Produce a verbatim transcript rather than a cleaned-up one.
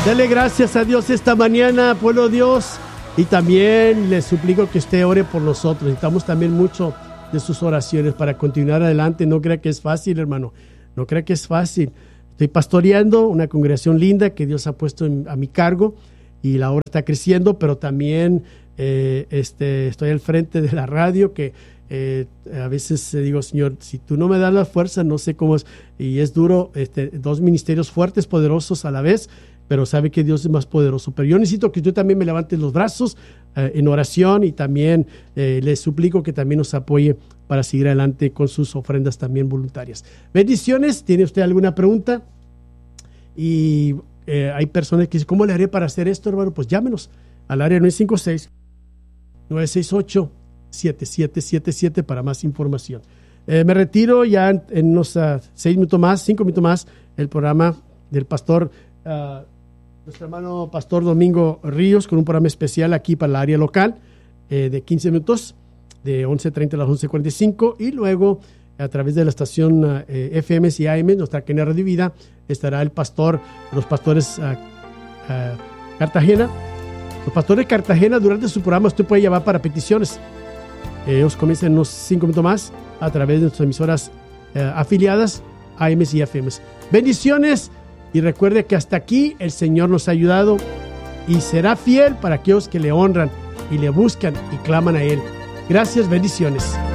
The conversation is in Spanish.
Dale gracias a Dios esta mañana, pueblo de Dios. Y también les suplico que usted ore por nosotros. Necesitamos también mucho de sus oraciones para continuar adelante. No crea que es fácil, hermano. No crea que es fácil. Estoy pastoreando una congregación linda que Dios ha puesto en, a mi cargo. Y la obra está creciendo, pero también eh, este, estoy al frente de la radio que eh, a veces digo, Señor, si tú no me das la fuerza, no sé cómo es. Y es duro, este, dos ministerios fuertes, poderosos a la vez, pero sabe que Dios es más poderoso. Pero yo necesito que tú también me levantes los brazos eh, en oración y también eh, les suplico que también nos apoye para seguir adelante con sus ofrendas también voluntarias. Bendiciones. ¿Tiene usted alguna pregunta? Y eh, hay personas que dicen, ¿cómo le haré para hacer esto, hermano? Pues llámenos al área nueve cinco seis, nueve seis ocho, siete siete siete siete para más información. Eh, me retiro ya en, en unos uh, seis minutos más, cinco minutos más, el programa del pastor uh, nuestro hermano Pastor Domingo Ríos, con un programa especial aquí para el área local eh, de quince minutos, de once treinta a las once cuarenta y cinco, y luego a través de la estación uh, eh, F M y A M, nuestra cadena Radio Vida, estará el pastor, los pastores uh, uh, Cartagena. Los pastores de Cartagena, durante su programa usted puede llamar para peticiones. Eh, ellos comienzan en unos cinco minutos más a través de nuestras emisoras uh, afiliadas, A M y F M. Bendiciones. Y recuerde que hasta aquí el Señor nos ha ayudado y será fiel para aquellos que le honran y le buscan y claman a Él. Gracias, bendiciones.